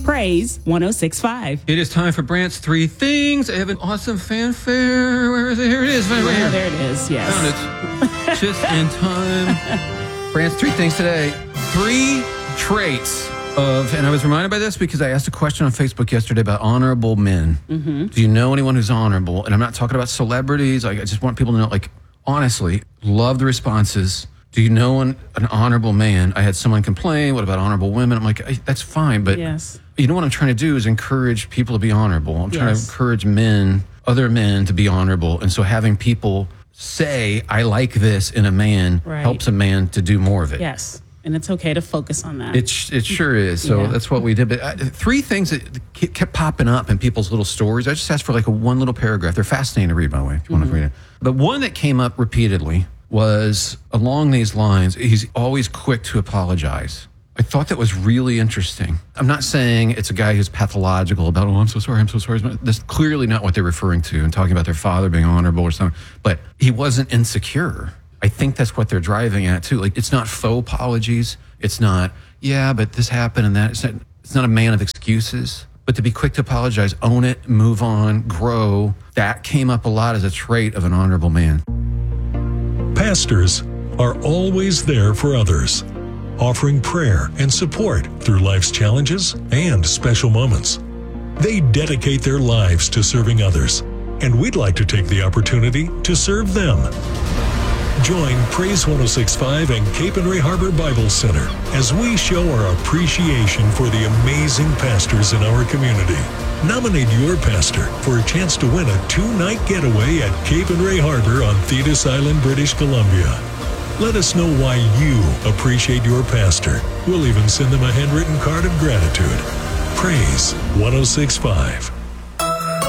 Praise 106.5. It is time for Brant's Three Things. I have an awesome fanfare. Where is it? Here it is. Right here. There it is, yes. Found it. Just in time. Brant's Three Things today. 3 traits of, and I was reminded by this because I asked a question on Facebook yesterday about honorable men. Mm-hmm. Do you know anyone who's honorable? And I'm not talking about celebrities. I just want people to know, like, honestly, love the responses. Do you know an honorable man? I had someone complain, what about honorable women? I'm like, that's fine, but yes. You know what I'm trying to do is encourage people to be honorable. I'm trying to encourage men, other men, to be honorable. And so having people say, I like this in a man, helps a man to do more of it. Yes. And it's okay to focus on that. It sure is. So that's what we did. But 3 things that kept popping up in people's little stories. I just asked for like one little paragraph. They're fascinating to read, by the way, if you want to read it. But one that came up repeatedly was along these lines. He's always quick to apologize. I thought that was really interesting. I'm not saying it's a guy who's pathological about, I'm so sorry. That's clearly not what they're referring to and talking about their father being honorable or something. But he wasn't insecure. I think that's what they're driving at too. Like, it's not faux apologies. It's not, but this happened and that. It's not a man of excuses. But to be quick to apologize, own it, move on, grow, that came up a lot as a trait of an honorable man. Pastors are always there for others, offering prayer and support through life's challenges and special moments. They dedicate their lives to serving others, and we'd like to take the opportunity to serve them. Join Praise 106.5 and Cape and Ray Harbor Bible Center as we show our appreciation for the amazing pastors in our community. Nominate your pastor for a chance to win a 2-night getaway at Cape and Ray Harbor on Thetis Island, British Columbia. Let us know why you appreciate your pastor. We'll even send them a handwritten card of gratitude. Praise 106.5.